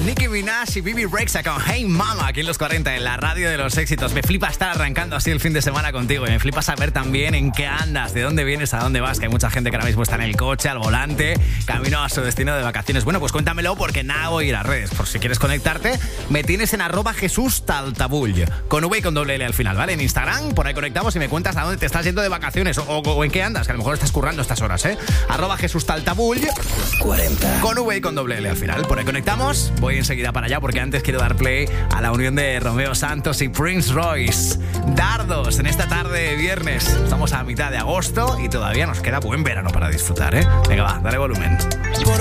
Nicki Minaj y Bibi Rexha con Hey Mama aquí en los 40 en la radio de los éxitos. Me flipa estar arrancando así el fin de semana contigo y me flipa saber también en qué andas, de dónde vienes, a dónde vas, que hay mucha gente que ahora mismo está en el coche, al volante, camino a su destino de vacaciones. Bueno, pues cuéntamelo porque nada voy a ir a redes. Por si quieres conectarte, me tienes en @JesúsTaltabull con V y con doble L al final, ¿vale? En Instagram, por ahí conectamos y me cuentas a dónde te estás yendo de vacaciones o en qué andas, que a lo mejor estás currando estas horas, ¿eh? @JesúsTaltabull 40 con V y con doble L al final. Por ahí conectamos, voy enseguida para allá porque antes quiero dar play a la unión de Romeo Santos y Prince Royce. Dardos en esta tarde de viernes. Estamos a mitad de agosto y todavía nos queda buen verano para disfrutar, ¿eh? Venga, va, dale volumen.